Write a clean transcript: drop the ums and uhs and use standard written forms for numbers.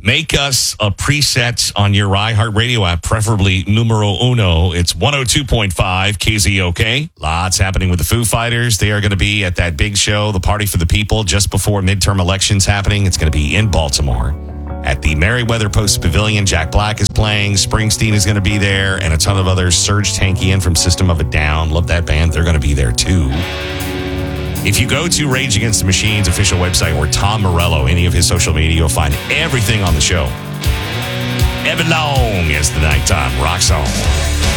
Make us a preset on your iHeartRadio app, preferably numero uno. It's 102.5 KZOK. Lots happening with the Foo Fighters. They are going to be at that big show, the Party for the People, just before midterm elections happening. It's going to be in Baltimore at the Merriweather Post Pavilion. Jack Black is playing. Springsteen is going to be there, and a ton of others. Serge Tankian from System of a Down. Love that band. They're going to be there, too. If you go to Rage Against the Machine's official website or Tom Morello, any of his social media, you'll find everything on the show. Evan Long is the nighttime rock song.